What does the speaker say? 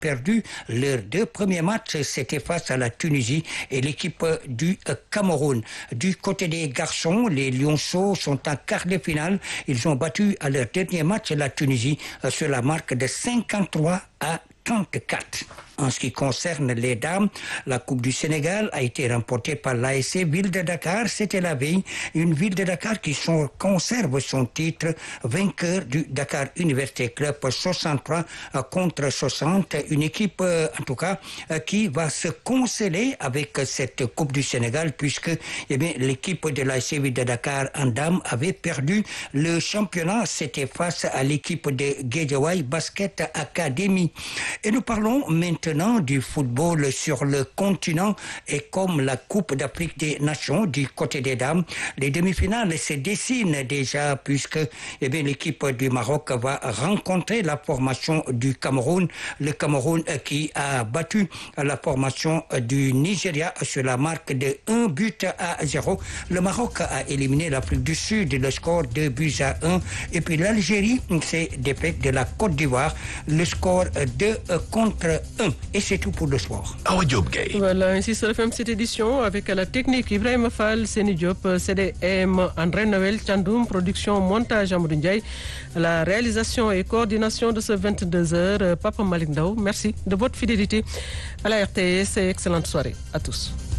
perdu leurs 2 premiers matchs, c'était face à la Tunisie et l'équipe du Cameroun. Du côté des garçons, les Lionceaux sont en quart de finale. Ils ont battu à leur dernier match la Tunisie sur la marque de 53-34. En ce qui concerne les dames, la Coupe du Sénégal a été remportée par l'ASC Ville de Dakar. C'était la veille, une Ville de Dakar qui conserve son titre vainqueur du Dakar Université Club 63 contre 60. Une équipe, en tout cas, qui va se consoler avec cette Coupe du Sénégal puisque l'équipe de l'ASC Ville de Dakar en dames avait perdu le championnat. C'était face à l'équipe de Guédiawaye Basket Academy. Et nous parlons maintenant du football sur le continent et comme la Coupe d'Afrique des Nations du côté des dames, les demi-finales se dessinent déjà puisque l'équipe du Maroc va rencontrer la formation du Cameroun. Le Cameroun qui a battu la formation du Nigeria sur la marque de 1-0. Le Maroc a éliminé l'Afrique du Sud, le score 2-1. Et puis l'Algérie s'est défaite de la Côte d'Ivoire, le score 2-1. Et c'est tout pour le sport. Voilà, ainsi se referme cette édition avec à la technique Ibrahim Fall, Seni Diop, CDM, André Noël, Tchandoum, production, montage Amadou Ndiaye, la réalisation et coordination de ce 22h, Papa Malik Ndao. Merci de votre fidélité à la RTS et excellente soirée à tous.